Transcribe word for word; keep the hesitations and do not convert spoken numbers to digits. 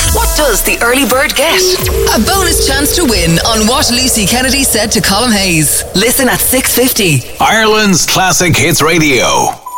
What does the early bird get? A bonus chance to win on what Lucy Kennedy said to Colm Hayes. Listen at six fifty. Ireland's Classic Hits Radio.